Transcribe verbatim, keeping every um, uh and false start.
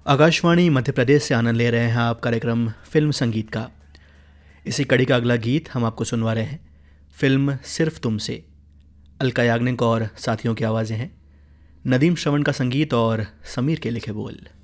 आकाशवाणी मध्य प्रदेश से आनंद ले रहे हैं आप कार्यक्रम फिल्म संगीत का। इसी कड़ी का अगला गीत हम आपको सुनवा रहे हैं फिल्म सिर्फ तुमसे। अलका याग्निक और साथियों की आवाज़ें हैं, नदीम श्रवण का संगीत और समीर के लिखे बोल।